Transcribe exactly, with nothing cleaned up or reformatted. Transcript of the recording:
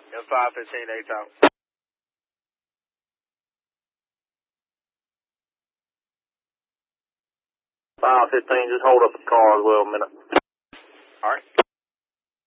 M five fifteen, A Town. five fifteen, just hold up the car as well a minute. All right.